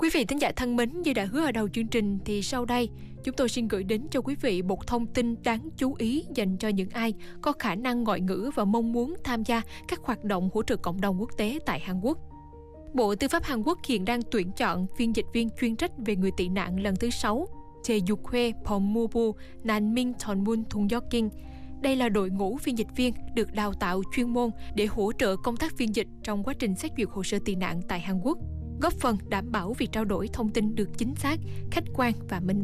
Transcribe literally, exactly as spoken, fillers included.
Quý vị thính giả thân mến, như đã hứa ở đầu chương trình thì sau đây chúng tôi xin gửi đến cho quý vị một thông tin đáng chú ý dành cho những ai có khả năng ngoại ngữ và mong muốn tham gia các hoạt động hỗ trợ cộng đồng quốc tế tại Hàn Quốc. Bộ Tư pháp Hàn Quốc hiện đang tuyển chọn phiên dịch viên chuyên trách về người tị nạn lần thứ sáu, Jae-yuk-hwae Pom-mu-bu Nan-min Thon-mun Thung-yok-king. Đây là đội ngũ phiên dịch viên được đào tạo chuyên môn để hỗ trợ công tác phiên dịch trong quá trình xét duyệt hồ sơ tị nạn tại Hàn Quốc, góp phần đảm bảo việc trao đổi thông tin được chính xác, khách quan và minh bạch.